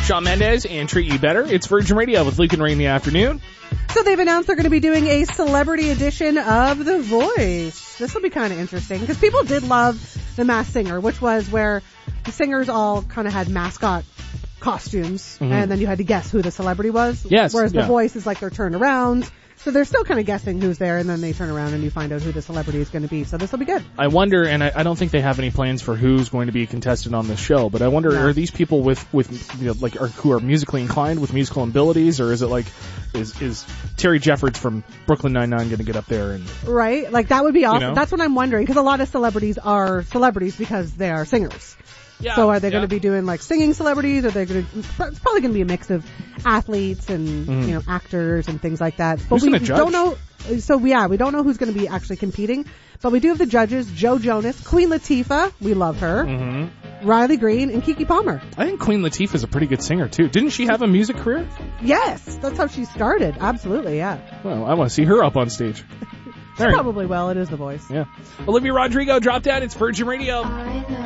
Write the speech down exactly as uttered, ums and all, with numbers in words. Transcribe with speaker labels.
Speaker 1: Shawn Mendes and Treat You Better. It's Virgin Radio with Luke and Ray in the afternoon.
Speaker 2: So they've announced they're going to be doing a celebrity edition of The Voice. This will be kind of interesting because people did love The Masked Singer, which was where the singers all kind of had mascot costumes, mm-hmm. and then you had to guess who the celebrity was.
Speaker 1: Yes.
Speaker 2: Whereas
Speaker 1: yeah.
Speaker 2: The Voice is like they're turned around. So they're still kind of guessing who's there, and then they turn around and you find out who the celebrity is going to be. So this will be good.
Speaker 1: I wonder, and I, I don't think they have any plans for who's going to be a contestant on this show, but I wonder, no. are these people with, with you know, like, are, who are musically inclined with musical abilities, or is it like, is is Terry Jeffords from Brooklyn Nine-Nine going to get up there and...
Speaker 2: Right? Like, that would be awesome.
Speaker 1: You know?
Speaker 2: That's what I'm wondering, because a lot of celebrities are celebrities because they are singers.
Speaker 1: Yeah,
Speaker 2: so are they
Speaker 1: yeah.
Speaker 2: going to be doing like singing celebrities? Or are they going to? It's probably going to be a mix of athletes and mm. you know actors and things like that. But
Speaker 1: who's
Speaker 2: we
Speaker 1: gonna judge?
Speaker 2: don't know. So yeah, we don't know who's going to be actually competing. But we do have the judges: Joe Jonas, Queen Latifah, we love her, mm-hmm. Riley Green, and Keke Palmer.
Speaker 1: I think Queen Latifah is a pretty good singer too. Didn't she have a music career?
Speaker 2: Yes, that's how she started. Absolutely, yeah.
Speaker 1: Well, I want to see her up on stage.
Speaker 2: She right. probably will. It is The Voice.
Speaker 1: Yeah. Olivia Rodrigo dropped out. It's Virgin Radio.